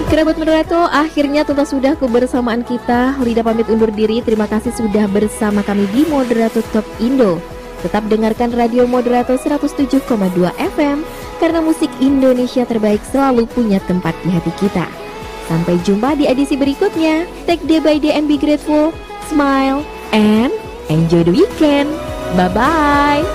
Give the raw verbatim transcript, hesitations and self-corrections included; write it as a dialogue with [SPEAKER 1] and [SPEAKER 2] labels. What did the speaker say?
[SPEAKER 1] Kerabat Moderato, akhirnya tuntas sudah kebersamaan kita. Lida pamit undur diri. Terima kasih sudah bersama kami di Moderato Top Indo. Tetap dengarkan Radio Moderato seratus tujuh koma dua F M, karena musik Indonesia terbaik selalu punya tempat di hati kita. Sampai jumpa di edisi berikutnya. Take day by day and be grateful. Smile and enjoy the weekend. Bye-bye.